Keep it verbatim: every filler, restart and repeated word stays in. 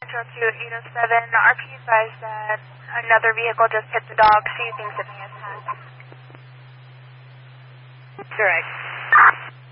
Metro two eight oh seven, R P advised that another vehicle just hit the dog. She thinks it may have had. Correct.